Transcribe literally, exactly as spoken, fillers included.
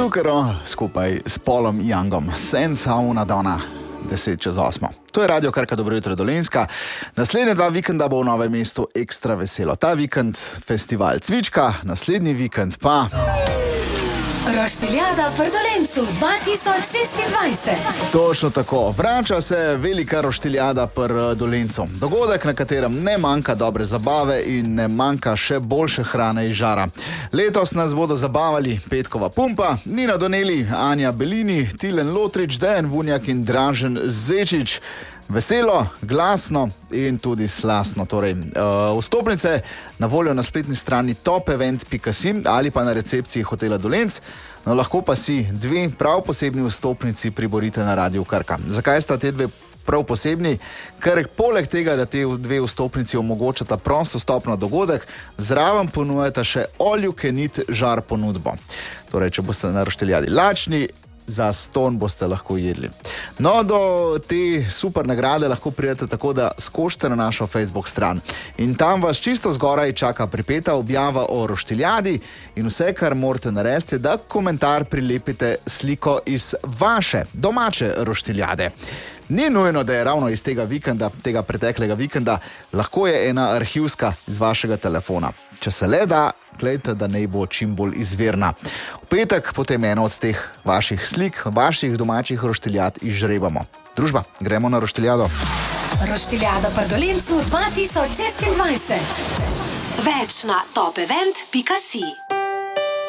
Cukero skupaj s Polom Youngom. Senza una donna. Deset čez osmo. To je Radio Krka, dobro jutro Dolenjska. Naslednje dva vikenda bo v Novem mestu ekstra veselo. Ta vikend festival Cvička, naslednji vikend pa... Roštiljada pri Dolencu dva tisoč šestindvajset. Točno tako. Vrača se velika roštiljada pri Dolencu. Dogodek, na katerem ne manjka dobre zabave in ne manjka še boljše hrane iz žara. Letos nas bodo zabavali Petkova Pumpa, Nina Doneli, Anja Belini, Tilen Lotrič, Dejan Vunjak in Dražen Zečič. Veselo, glasno in tudi slastno. Torej, uh, vstopnice na voljo na spletni strani top event pika si ali pa na recepciji hotela Dolenc. No, lahko pa si dve prav posebni vstopnici priborite na Radiu Krka. Zakaj sta te dve prav posebni? Ker poleg tega, da te dve vstopnici omogočata prost vstop na dogodek, zraven ponujata še all you can eat žar ponudbo. Torej, če boste na roštiljadi lačni, za ston boste lahko jedli. No, do te super nagrade lahko pridete tako, da skočite na našo Facebook stran. In tam vas čisto zgoraj čaka pripeta objava o roštiljadi in vse, kar morate narediti, da komentar prilepite sliko iz vaše domače roštiljade. Ni nujno, da je ravno iz tega vikenda, tega preteklega vikenda, lahko je ena arhivska iz vašega telefona. Če se le da, gledajte, da ne bo čim bolj izvirna. V petek potem eno od teh vaših slik, vaših domačih roštiljad izžrebamo. Družba, gremo na roštiljado. Roštiljada pri Dolencu dva tisoč šestindvajset. Več na top event pika si.